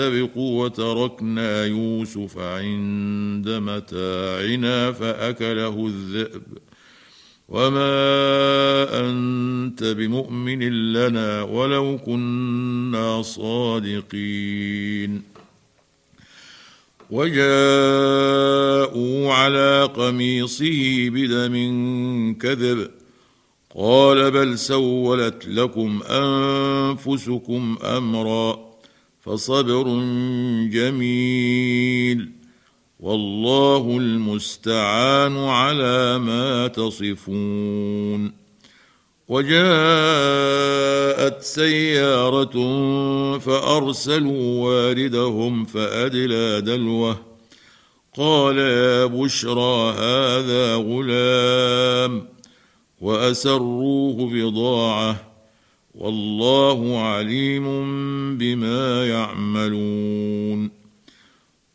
وتركنا يوسف عند متاعنا فأكله الذئب وما أنت بمؤمن لنا ولو كنا صادقين. وجاءوا على قميصه بدم كذب قال بل سولت لكم أنفسكم أمرا فصبر جميل والله المستعان على ما تصفون. وجاءت سيارة فأرسلوا واردهم فأدلى دلوه قال يا بشرى هذا غلام وأسروه بضاعة والله عليم بما يعملون.